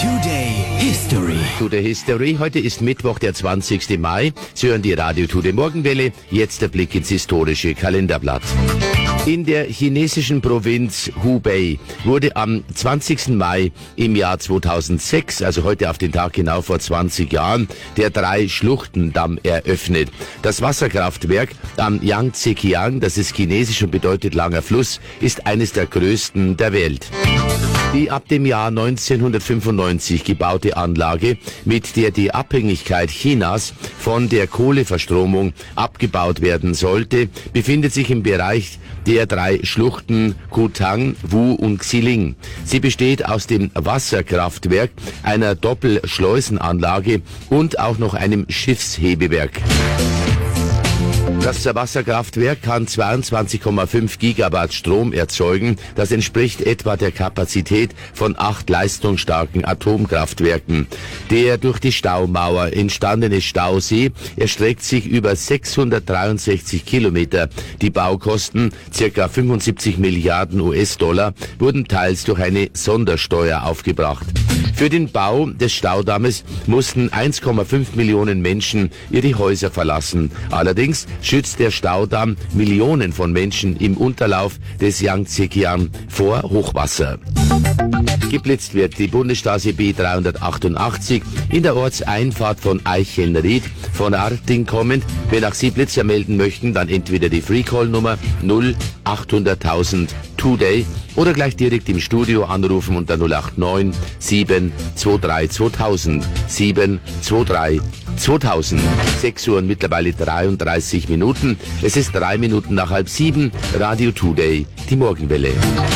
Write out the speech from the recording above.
Today History. Heute ist Mittwoch, der 20. Mai. Sie hören die Radio Today Morgenwelle. Jetzt der Blick ins historische Kalenderblatt. In der chinesischen Provinz Hubei wurde am 20. Mai im Jahr 2006, also heute auf den Tag genau vor 20 Jahren, der Drei-Schluchten-Damm eröffnet. Das Wasserkraftwerk am Yangtze-Kiang, das ist chinesisch und bedeutet langer Fluss, ist eines der größten der Welt. Die ab dem Jahr 1995 gebaute Anlage, mit der die Abhängigkeit Chinas von der Kohleverstromung abgebaut werden sollte, befindet sich im Bereich der drei Schluchten Kutang, Wu und Xiling. Sie besteht aus dem Wasserkraftwerk, einer Doppelschleusenanlage und auch noch einem Schiffshebewerk. Das Wasserkraftwerk kann 22,5 Gigawatt Strom erzeugen. Das entspricht etwa der Kapazität von 8 leistungsstarken Atomkraftwerken. Der durch die Staumauer entstandene Stausee erstreckt sich über 663 Kilometer. Die Baukosten, ca. 75 Milliarden US-Dollar, wurden teils durch eine Sondersteuer aufgebracht. Für den Bau des Staudammes mussten 1,5 Millionen Menschen ihre Häuser verlassen. Allerdings schützt der Staudamm Millionen von Menschen im Unterlauf des Yangtze-Kiang vor Hochwasser. Geblitzt wird die Bundesstraße B388 in der Ortseinfahrt von Eichenried von Arting kommend. Wenn auch Sie Blitzer melden möchten, dann entweder die Freecall-Nummer 0800.000 Today oder gleich direkt im Studio anrufen unter 089 723 2000 723 2000. 6 Uhr und mittlerweile 33 Minuten. Es ist 3 Minuten nach 6:30. Radio Today, die Morgenwelle.